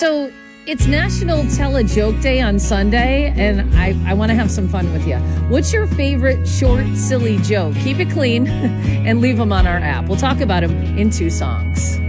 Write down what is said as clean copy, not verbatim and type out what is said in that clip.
So it's National Tell a Joke Day on Sunday, and I want to have some fun with you. What's your favorite short, silly joke? Keep it clean and leave them on our app. We'll talk about them in 2 songs.